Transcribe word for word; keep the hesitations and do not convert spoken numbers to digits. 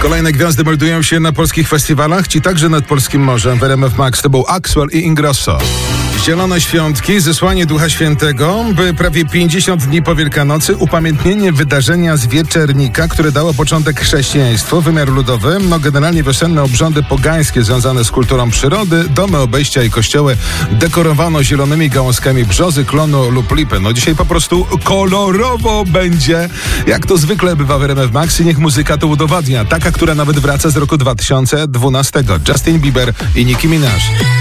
Kolejne gwiazdy meldują się na polskich festiwalach, ci także nad polskim morzem. W R M F Max to był Axwell i Ingrosso. Zielone świątki, zesłanie Ducha Świętego, by prawie pięćdziesiąt dni po Wielkanocy upamiętnienie wydarzenia z Wieczernika, które dało początek chrześcijaństwu, wymiar ludowy, no generalnie wiosenne obrządy pogańskie związane z kulturą przyrody, domy, obejścia i kościoły dekorowano zielonymi gałązkami brzozy, klonu lub lipy. No dzisiaj po prostu kolorowo będzie, jak to zwykle bywa w R M F Max i niech muzyka to udowadnia. Taka, która nawet wraca z roku dwa tysiące dwunastego. Justin Bieber i Nicki Minaj.